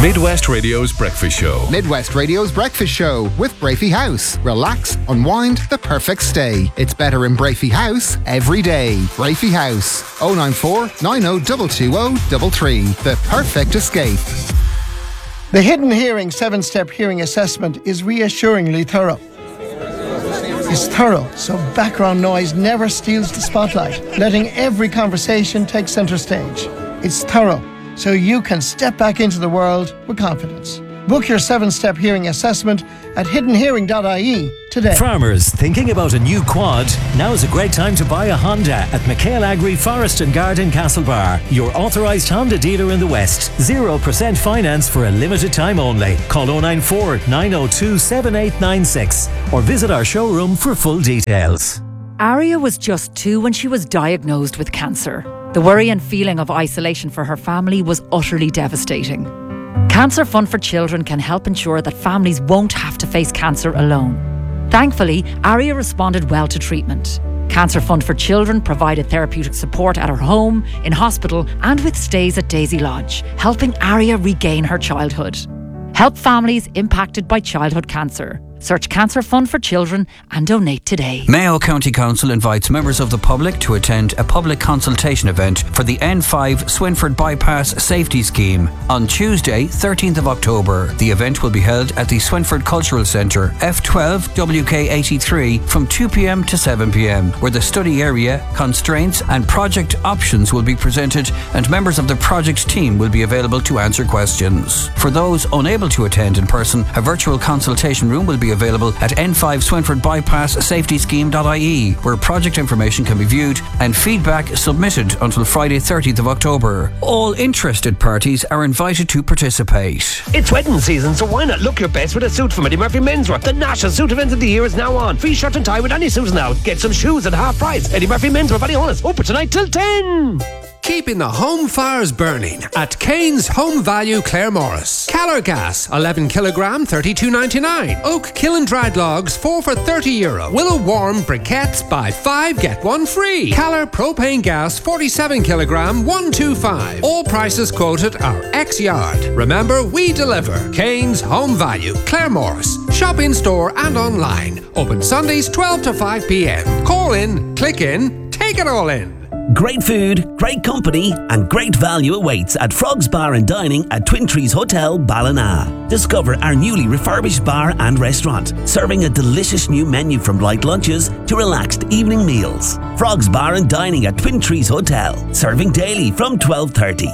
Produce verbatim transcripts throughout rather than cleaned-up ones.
Midwest Radio's Breakfast Show. Midwest Radio's Breakfast Show with Brafey House. Relax, unwind, the perfect stay. It's better in Brafey House every day. Brafey House, oh nine four, nine oh two two oh three three. The perfect escape. The Hidden Hearing seven-step hearing assessment is reassuringly thorough. It's thorough, so background noise never steals the spotlight, letting every conversation take centre stage. It's thorough, so you can step back into the world with confidence. Book your seven-step hearing assessment at hidden hearing dot I E today. Farmers thinking about a new quad? Now's a great time to buy a Honda at McHale Agri Forest and Garden Castlebar, your authorised Honda dealer in the West. zero percent finance for a limited time only. Call oh nine four, nine oh two, seven eight nine six or visit our showroom for full details. Aria was just two when she was diagnosed with cancer. The worry and feeling of isolation for her family was utterly devastating. Cancer Fund for Children can help ensure that families won't have to face cancer alone. Thankfully, Aria responded well to treatment. Cancer Fund for Children provided therapeutic support at her home, in hospital and with stays at Daisy Lodge, helping Aria regain her childhood. Help families impacted by childhood cancer. Search Cancer Fund for Children and donate today. Mayo County Council invites members of the public to attend a public consultation event for the N five Swinford Bypass Safety Scheme on Tuesday, thirteenth of October. The event will be held at the Swinford Cultural Centre, F twelve W K eighty-three, from two p.m. to seven p.m, where the study area, constraints and project options will be presented, and members of the project team will be available to answer questions. For those unable to attend in person, a virtual consultation room will be available at N five Swinford Bypass Safety Scheme dot I E, where project information can be viewed and feedback submitted until Friday, thirtieth of October. All interested parties are invited to participate. It's wedding season, so why not look your best with a suit from Eddie Murphy Menswear? The national suit event of the year is now on. Free shirt and tie with any suit now. Get some shoes at half price. Eddie Murphy Menswear, Ballyhonus, open tonight till ten. Keeping the home fires burning at Kane's Home Value Claremorris. Calor Gas, eleven kilogram, thirty-two ninety-nine. Oak Kiln dried logs, four for thirty euro. Willow Warm briquettes, buy five, get one free. Calor propane gas, forty-seven kilogram, one twenty-five. All prices quoted are ex-yard. Remember, we deliver. Kane's Home Value, Claremorris. Shop in store and online. Open Sundays twelve to five p.m. Call in, click in, take it all in. Great food, great company and great value awaits at Frogs Bar and Dining at Twin Trees Hotel, Ballina. Discover our newly refurbished bar and restaurant, serving a delicious new menu from light lunches to relaxed evening meals. Frogs Bar and Dining at Twin Trees Hotel, serving daily from twelve thirty.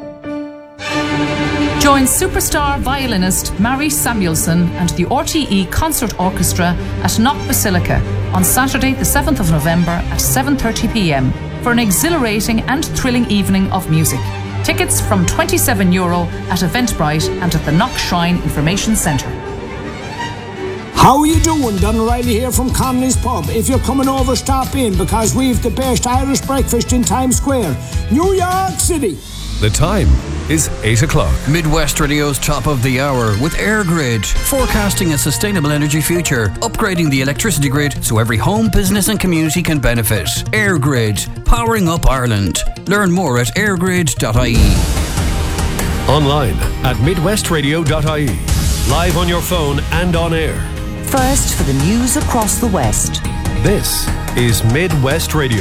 Join superstar violinist Mary Samuelson and the R T E Concert Orchestra at Knock Basilica on Saturday the seventh of November at seven thirty p.m. for an exhilarating and thrilling evening of music. Tickets from twenty-seven euro at Eventbrite and at the Knock Shrine Information Centre. How are you doing? Don O'Reilly here from Connolly's Pub. If you're coming over, stop in because we've the best Irish breakfast in Times Square, New York City. The time is eight o'clock. Midwest Radio's top of the hour with EirGrid, forecasting a sustainable energy future, upgrading the electricity grid so every home, business and community can benefit. EirGrid, powering up Ireland. Learn more at air grid dot I E. Online at midwest radio dot I E. Live on your phone and on air. First for the news across the West. This is Midwest Radio.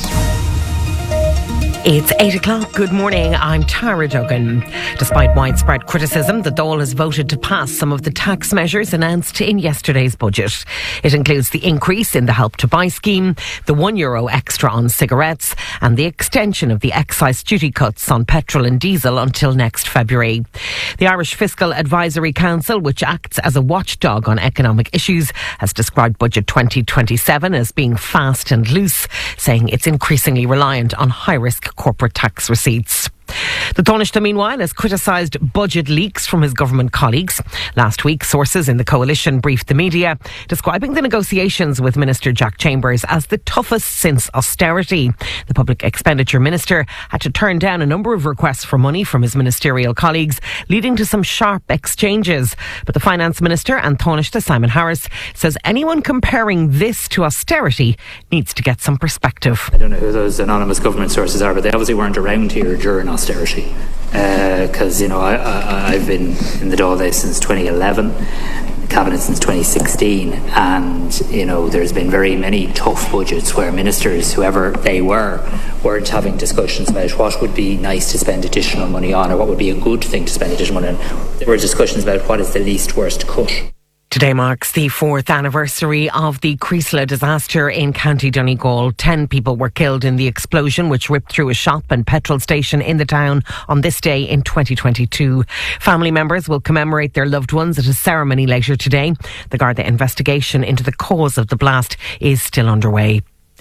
It's eight o'clock. Good morning. I'm Tara Duggan. Despite widespread criticism, the Dáil has voted to pass some of the tax measures announced in yesterday's budget. It includes the increase in the Help to Buy scheme, the one euro extra on cigarettes, and the extension of the excise duty cuts on petrol and diesel until next February. The Irish Fiscal Advisory Council, which acts as a watchdog on economic issues, has described Budget twenty twenty-seven as being fast and loose, saying it's increasingly reliant on high-risk corporate tax receipts. The Taoiseach, meanwhile, has criticised budget leaks from his government colleagues. Last week, sources in the coalition briefed the media, describing the negotiations with Minister Jack Chambers as the toughest since austerity. The Public Expenditure Minister had to turn down a number of requests for money from his ministerial colleagues, leading to some sharp exchanges. But the Finance Minister and Taoiseach Simon Harris says anyone comparing this to austerity needs to get some perspective. I don't know who those anonymous government sources are, but they obviously weren't around here during austerity. Because, uh, you know, I, I, I've been in the Dáil since twenty eleven, Cabinet since twenty sixteen, and, you know, there's been very many tough budgets where ministers, whoever they were, weren't having discussions about what would be nice to spend additional money on or what would be a good thing to spend additional money on. There were discussions about what is the least worst cut. Today marks the fourth anniversary of the Creasla disaster in County Donegal. Ten people were killed in the explosion which ripped through a shop and petrol station in the town on this day in twenty twenty-two. Family members will commemorate their loved ones at a ceremony later today. The Garda investigation into the cause of the blast is still underway.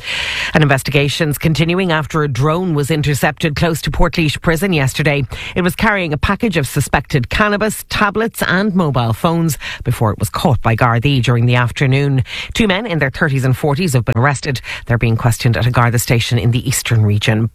An investigation's continuing after a drone was intercepted close to Portlaoise prison yesterday. It was carrying a package of suspected cannabis, tablets and mobile phones before it was caught by Gardaí during the afternoon. Two men in their thirties and forties have been arrested. They're being questioned at a Garda station in the eastern region.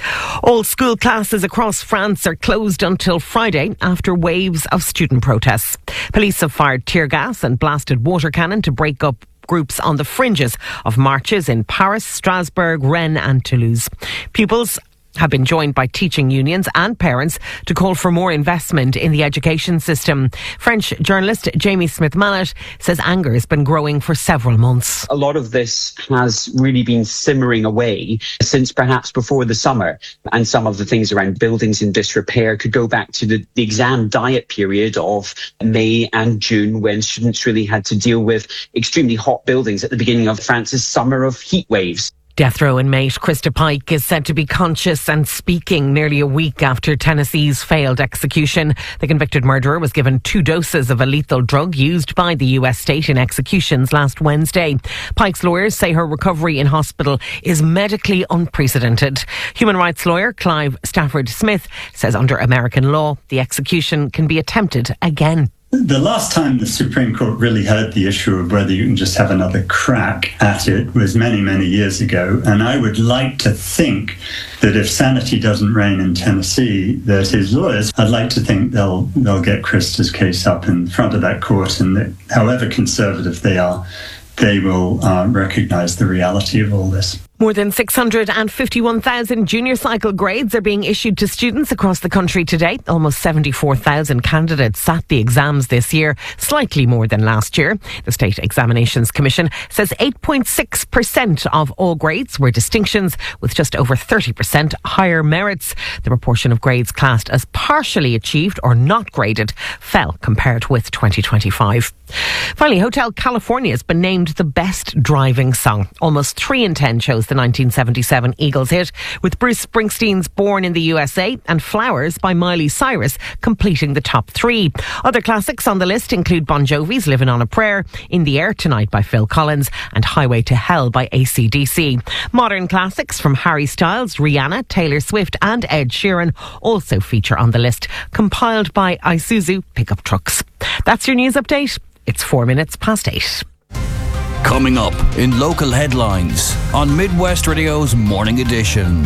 All school classes across France are closed until Friday after waves of student protests. Police have fired tear gas and blasted water cannon to break up groups on the fringes of marches in Paris, Strasbourg, Rennes and Toulouse. Pupils have been joined by teaching unions and parents to call for more investment in the education system. French journalist Jamie Smith-Mallet says anger has been growing for several months. A lot of this has really been simmering away since perhaps before the summer, and some of the things around buildings in disrepair could go back to the, the exam diet period of May and June, when students really had to deal with extremely hot buildings at the beginning of France's summer of heat waves. Death row inmate Krista Pike is said to be conscious and speaking nearly a week after Tennessee's failed execution. The convicted murderer was given two doses of a lethal drug used by the U S state in executions last Wednesday. Pike's lawyers say her recovery in hospital is medically unprecedented. Human rights lawyer Clive Stafford Smith says under American law, the execution can be attempted again. The last time the Supreme Court really heard the issue of whether you can just have another crack at it was many, many years ago. And I would like to think that if sanity doesn't reign in Tennessee, that his lawyers, I'd like to think they'll they'll get Krista's case up in front of that court, and that however conservative they are, they will uh, recognise the reality of all this. More than six hundred fifty-one thousand junior cycle grades are being issued to students across the country today. Almost seventy-four thousand candidates sat the exams this year, slightly more than last year. The State Examinations Commission says eight point six percent of all grades were distinctions, with just over thirty percent higher merits. The proportion of grades classed as partially achieved or not graded fell compared with twenty twenty-five. Finally, Hotel California has been named the best driving song. Almost three in ten chose the nineteen seventy-seven Eagles hit, with Bruce Springsteen's Born in the U S A and Flowers by Miley Cyrus completing the top three. Other classics on the list include Bon Jovi's Living on a Prayer, In the Air Tonight by Phil Collins and Highway to Hell by A C D C. Modern classics from Harry Styles, Rihanna, Taylor Swift and Ed Sheeran also feature on the list, compiled by Isuzu Pickup Trucks. That's your news update. It's four minutes past eight. Coming up in local headlines on Midwest Radio's Morning Edition.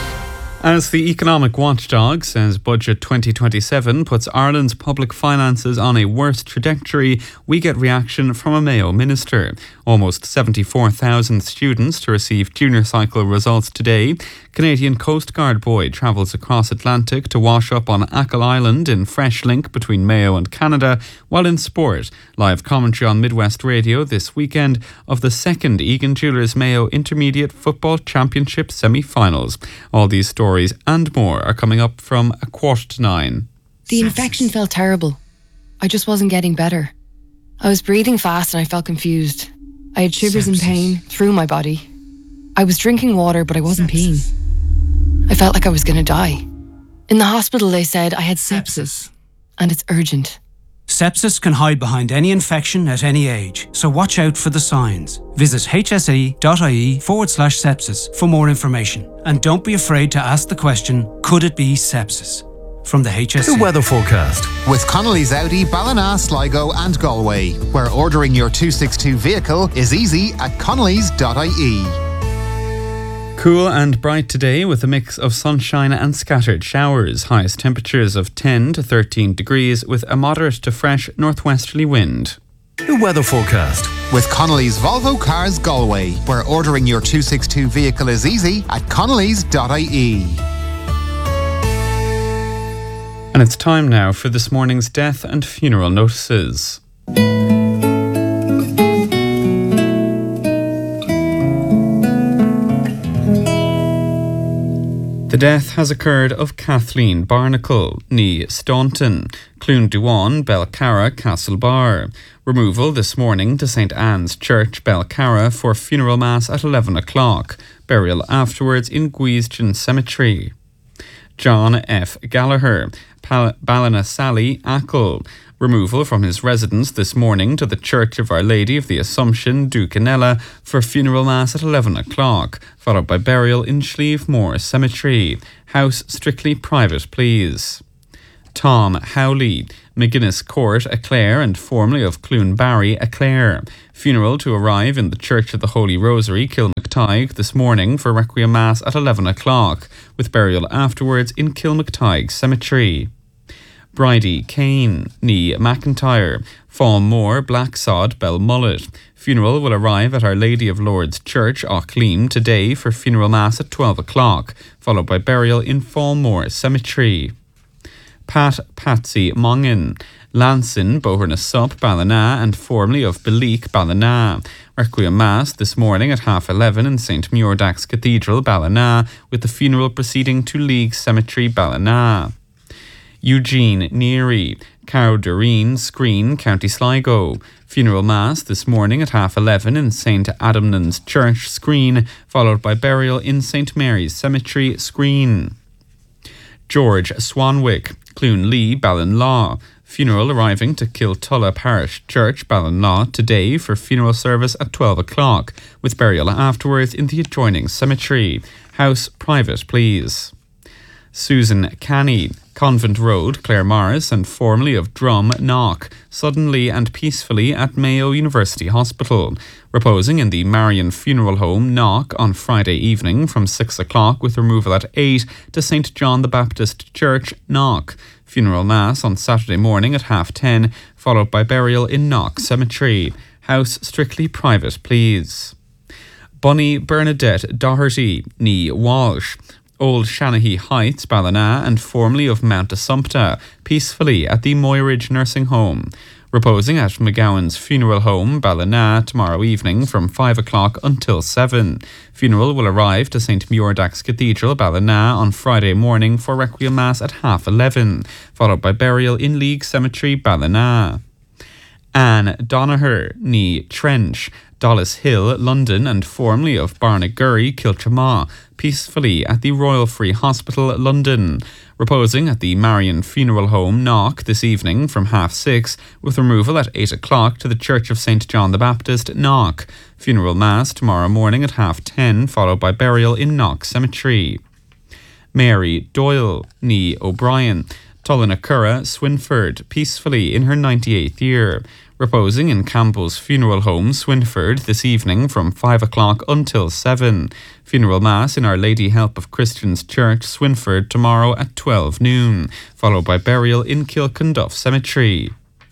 As the economic watchdog says Budget twenty twenty-seven puts Ireland's public finances on a worse trajectory, we get reaction from a Mayo minister. Almost seventy-four thousand students to receive junior cycle results today. Canadian Coast Guard boy travels across Atlantic to wash up on Achill Island in fresh link between Mayo and Canada. While in sport, live commentary on Midwest Radio this weekend of the second Egan Jewellers Mayo Intermediate Football Championship semi-finals. All these stories and more are coming up from a quarter to nine. The infection felt terrible. I just wasn't getting better. I was breathing fast and I felt confused. I had shivers and pain through my body. I was drinking water, but I wasn't peeing. I felt like I was going to die. In the hospital, they said I had sepsis, and it's urgent. Sepsis can hide behind any infection at any age, so watch out for the signs. Visit hse.ie forward slash sepsis for more information. And don't be afraid to ask the question, could it be sepsis? From the H S E. The weather forecast. With Connolly's Audi, Ballina, Sligo and Galway, where ordering your two sixty-two vehicle is easy at connellys dot I E. Cool and bright today with a mix of sunshine and scattered showers. Highest temperatures of ten to thirteen degrees with a moderate to fresh northwesterly wind. The weather forecast. With Connolly's Volvo Cars Galway, where ordering your two sixty-two vehicle is easy at connellys dot I E. And it's time now for this morning's death and funeral notices. The death has occurred of Kathleen Barnacle, ní Staunton, Clun Duan, Belcarra, Castlebar. Removal this morning to Saint Anne's Church, Belcarra, for funeral mass at eleven o'clock. Burial afterwards in Guisgen Cemetery. John F. Gallagher, Pal- Ballinasally, Achill. Removal from his residence this morning to the Church of Our Lady of the Assumption, Ducanella, for funeral mass at eleven o'clock, followed by burial in Slievemore Cemetery. House strictly private, please. Tom Howley, McGuinness Court, Aclair, and formerly of Clun Barry, Aclair. Funeral to arrive in the Church of the Holy Rosary, Kilmactygue, this morning for Requiem Mass at eleven o'clock, with burial afterwards in Kilmactygue Cemetery. Bridie Kane, ní McIntyre, Fallmore, Blacksod, Belmullet. Funeral will arrive at Our Lady of Lourdes Church, Auckleam, today for funeral mass at twelve o'clock, followed by burial in Fallmore Cemetery. Pat Patsy Mongin, Lansin, Boherna-Sup, Ballina, and formerly of Beleek, Ballina. Requiem Mass this morning at half eleven in Saint Muirdax Cathedral, Ballina, with the funeral proceeding to League Cemetery, Ballina. Eugene Neary, Cowdereen, Screen, County Sligo. Funeral Mass this morning at half eleven in Saint Adamnan's Church, Screen, followed by burial in Saint Mary's Cemetery, Screen. George Swanwick, Clun Lee, Ballinlaw. Funeral arriving to Kiltulla Parish Church, Ballinlaw, today for funeral service at twelve o'clock, with burial afterwards in the adjoining cemetery. House private, please. Susan Canny, Convent Road, Claremorris, and formerly of Drum, Knock, suddenly and peacefully at Mayo University Hospital. Reposing in the Marian Funeral Home, Knock, on Friday evening from six o'clock, with removal at eight to Saint John the Baptist Church, Knock. Funeral Mass on Saturday morning at half ten, followed by burial in Knock Cemetery. House strictly private, please. Bunny Bernadette Doherty, ní Walsh, Old Shanahy Heights, Ballina, and formerly of Mount Assumpta, peacefully at the Moyridge Nursing Home. Reposing at McGowan's Funeral Home, Ballina, tomorrow evening from five o'clock until seven. Funeral will arrive to Saint Muirdax Cathedral, Ballina, on Friday morning for Requiem Mass at half eleven, followed by burial in League Cemetery, Ballina. Anne Donaher, ní Trench, Dollis Hill, London, and formerly of Barnagurry, Kiltramaw, peacefully at the Royal Free Hospital, London. Reposing at the Marian Funeral Home, Knock, this evening from half six, with removal at eight o'clock to the Church of Saint John the Baptist, Knock. Funeral Mass tomorrow morning at half ten, followed by burial in Knock Cemetery. Mary Doyle, ní O'Brien, Tullinacurra, Swinford, peacefully in her ninety-eighth year. Reposing in Campbell's Funeral Home, Swinford, this evening from five o'clock until seven. Funeral Mass in Our Lady Help of Christians Church, Swinford, tomorrow at twelve noon, followed by burial in Kilcunduff Cemetery.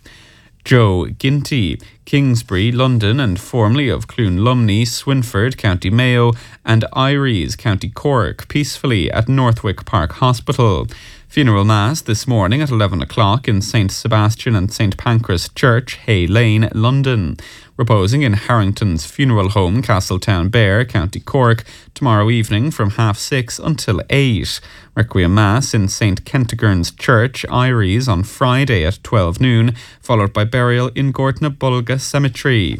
Joe Ginty, Kingsbury, London, and formerly of Clunlumney, Swinford, County Mayo, and Iries, County Cork, peacefully at Northwick Park Hospital. Funeral Mass this morning at eleven o'clock in Saint Sebastian and Saint Pancras Church, Hay Lane, London. Reposing in Harrington's Funeral Home, Castletown Bear, County Cork, tomorrow evening from half six until eight. Requiem Mass in Saint Kentigern's Church, Iries, on Friday at twelve noon, followed by burial in Gortna Bulga Cemetery.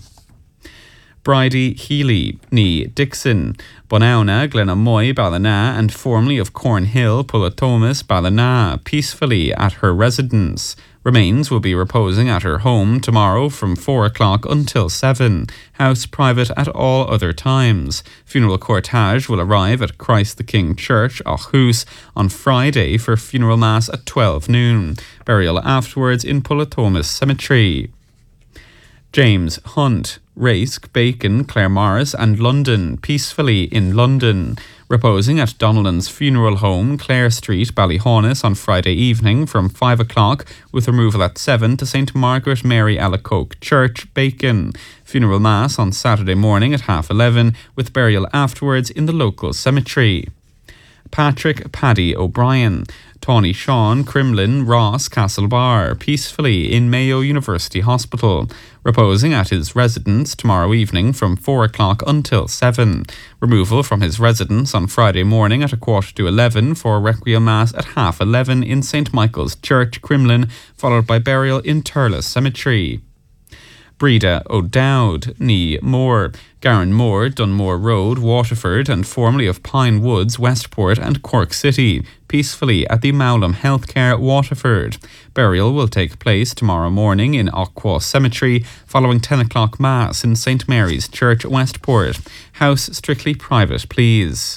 Bridie Healy, ní Dixon, Bonauna, Glenamoy, Ballina, and formerly of Cornhill, Pullatomus, Ballina, peacefully at her residence. Remains will be reposing at her home tomorrow from four o'clock until seven. House private at all other times. Funeral cortege will arrive at Christ the King Church, Aarhus, on Friday for funeral mass at twelve noon. Burial afterwards in Pullatomus Cemetery. James Hunt, Raisk, Bacon, Claremorris, and London, peacefully in London. Reposing at Donnellan's Funeral Home, Clare Street, Ballyhaunis, on Friday evening from five o'clock, with removal at seven to Saint Margaret Mary Alacoque Church, Bacon. Funeral Mass on Saturday morning at half eleven, with burial afterwards in the local cemetery. Patrick Paddy O'Brien, Tawny Sean, Crumlin, Ross, Castlebar, peacefully in Mayo University Hospital, reposing at his residence tomorrow evening from four o'clock until seven. Removal from his residence on Friday morning at a quarter to eleven for Requiem Mass at half eleven in Saint Michael's Church, Crumlin, followed by burial in Turles Cemetery. Breda O'Dowd, Ní Moore, Garan Moore, Dunmore Road, Waterford, and formerly of Pine Woods, Westport and Cork City, peacefully at the Mowlam Healthcare, Waterford. Burial will take place tomorrow morning in Aqua Cemetery, following ten o'clock Mass in Saint Mary's Church, Westport. House strictly private, please.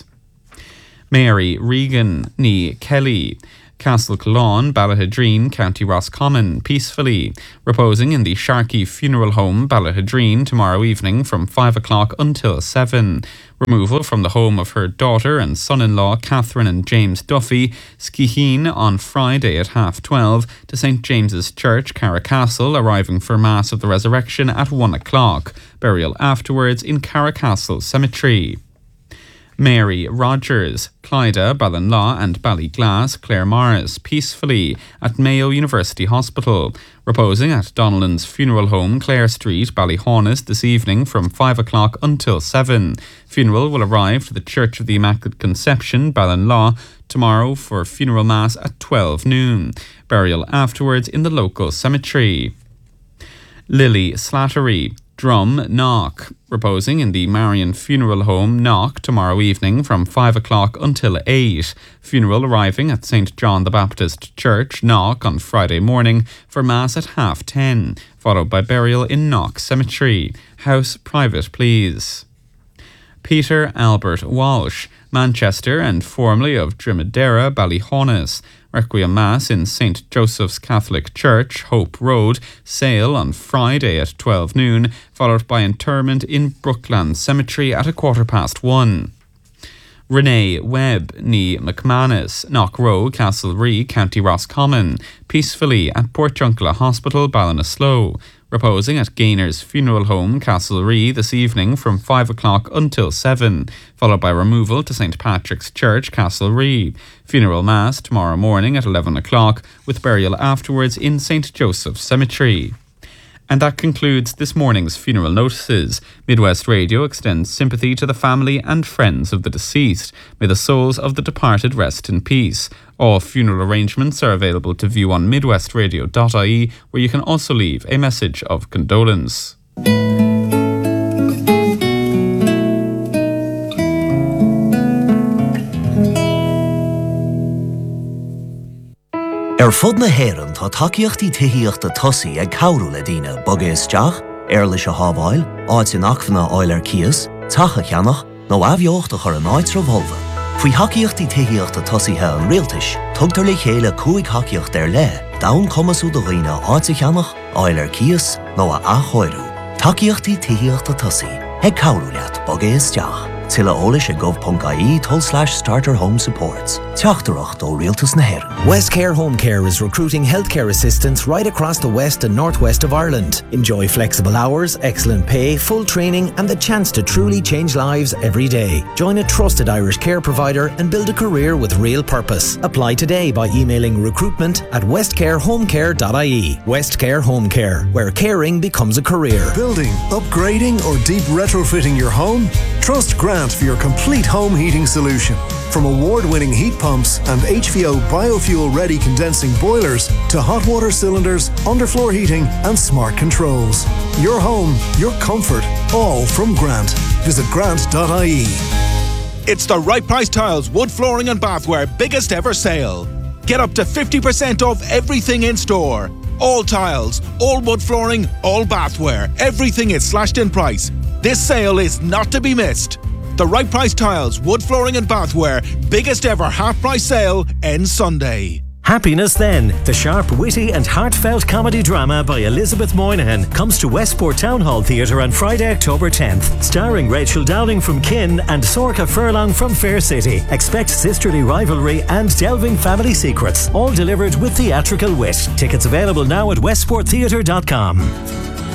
Mary Regan, Ní Kelly, Castle Cologne, Ballahadreen, County Roscommon, peacefully, reposing in the Sharkey Funeral Home, Ballahadreen, tomorrow evening from five o'clock until seven. Removal from the home of her daughter and son-in-law, Catherine and James Duffy, Skiheen, on Friday at half twelve to Saint James's Church, Carracastle, arriving for Mass of the Resurrection at one o'clock. Burial afterwards in Carracastle Cemetery. Mary Rogers, Clyda, Ballinlaw and Ballyglass, Clare Morris, peacefully at Mayo University Hospital, reposing at Donnellan's Funeral Home, Clare Street, Ballyhaunis, this evening from five o'clock until seven. Funeral will arrive to the Church of the Immaculate Conception, Ballinlaw, tomorrow for funeral mass at twelve noon. Burial afterwards in the local cemetery. Lily Slattery, Drum, Knock, reposing in the Marion Funeral Home, Knock, tomorrow evening from five o'clock until eight. Funeral arriving at Saint John the Baptist Church, Knock, on Friday morning for Mass at half ten, followed by burial in Knock Cemetery. House private, please. Peter Albert Walsh, Manchester and formerly of Drimadera, Ballyhaunis. Requiem Mass in Saint Joseph's Catholic Church, Hope Road, Sale on Friday at twelve noon, followed by interment in Brookland Cemetery at a quarter past one. Renee Webb, Ní McManus, Knock Row, Castlerea, County Roscommon, peacefully at Portjunkla Hospital, Ballinasloe, reposing at Gainer's Funeral Home, Castlerea, this evening from five o'clock until seven, followed by removal to Saint Patrick's Church, Castlerea. Funeral Mass tomorrow morning at eleven o'clock, with burial afterwards in Saint Joseph's Cemetery. And that concludes this morning's funeral notices. Midwest Radio extends sympathy to the family and friends of the deceased. May the souls of the departed rest in peace. All funeral arrangements are available to view on midwest radio dot I E, where you can also leave a message of condolence. Er fud na héireann tá takeíochtaí tithíochta tosaí ag cabhrú le daoine boga isteach, ar leis a hábháil, áit in achmhanna áil ar cias, tacha cheannach, nó abheocht a chur an áit revolva. Faoi takeíochtaí tithíochta tosaithe an rialtais, tugtar le chéile cúig takeíocht ar le, dawn comasú do dhaoine áit a cheannach, áil ar cias, nó a achóirú. Takeíochtaí tithíochta tosaí, ag cabhrú leat boga isteach. Tilla ólis at gov.ie toll slash starter home supports. Teachtarach do Realtas na Héireann. West Care Home Care is recruiting healthcare assistants right across the west and northwest of Ireland. Enjoy flexible hours, excellent pay, full training and the chance to truly change lives every day. Join a trusted Irish care provider and build a career with real purpose. Apply today by emailing recruitment at westcarehomecare dot I E. West Care Home Care, where caring becomes a career. Building, upgrading or deep retrofitting your home? Trust Grant for your complete home heating solution. From award-winning heat pumps and H V O biofuel-ready condensing boilers to hot water cylinders, underfloor heating and smart controls. Your home, your comfort, all from Grant. Visit grant dot I E. It's the Right Price Tiles wood flooring and bathware biggest ever sale. Get up to fifty percent off everything in store. All tiles, all wood flooring, all bathware. Everything is slashed in price. This sale is not to be missed. The Right Price Tiles, wood flooring and bathware, biggest ever half price sale ends Sunday. Happiness Then, the sharp, witty and heartfelt comedy drama by Elizabeth Moynihan, comes to Westport Town Hall Theatre on Friday, October tenth. Starring Rachel Dowling from Kin and Sorka Furlong from Fair City. Expect sisterly rivalry and delving family secrets, all delivered with theatrical wit. Tickets available now at westport theatre dot com.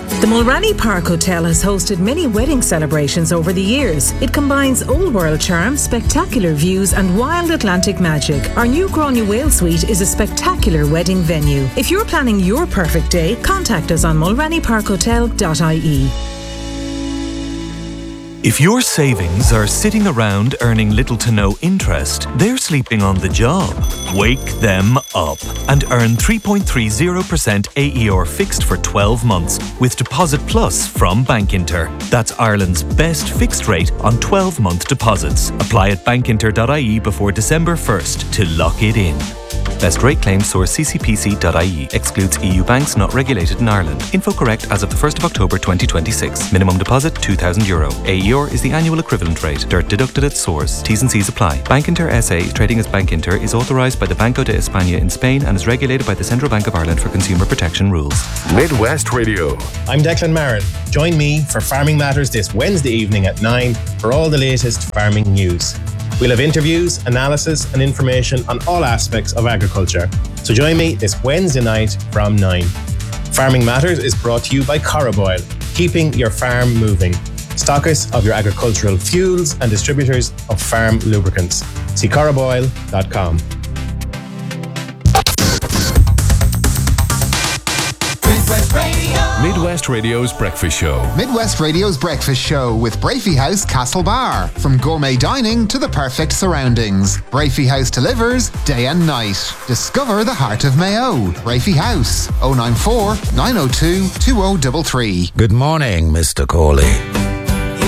The Mulranny Park Hotel has hosted many wedding celebrations over the years. It combines old world charm, spectacular views and wild Atlantic magic. Our new Grania Whale Suite is a spectacular wedding venue. If you're planning your perfect day, contact us on mulranny park hotel dot I E. If your savings are sitting around earning little to no interest, they're sleeping on the job. Wake them up and earn three point three zero percent A E R fixed for twelve months with Deposit Plus from Bankinter. That's Ireland's best fixed rate on twelve-month deposits. Apply at bankinter dot I E before December first to lock it in. Best rate claim source c c p c dot I E. Excludes E U banks not regulated in Ireland. Info correct as of the first of October twenty twenty-six. Minimum deposit two thousand euro. A E R is the annual equivalent rate. D I R T deducted at source. T's and C's apply. Bankinter S A, trading as Bankinter, is authorised by the Banco de España in Spain and is regulated by the Central Bank of Ireland for consumer protection rules. Midwest Radio. I'm Declan Marin. Join me for Farming Matters this Wednesday evening at nine for all the latest farming news. We'll have interviews, analysis and information on all aspects of agriculture. So join me this Wednesday night from nine. Farming Matters is brought to you by Coroboil, keeping your farm moving. Stockists of your agricultural fuels and distributors of farm lubricants. See coroboil dot com. Midwest Radio. Midwest Radio's Breakfast Show. Midwest Radio's Breakfast Show with Brafey House Castlebar. From gourmet dining to the perfect surroundings, Brafey House delivers day and night. Discover the heart of Mayo. Brafey House, oh nine four, nine oh two, two oh three three. Good morning, Mister Corley.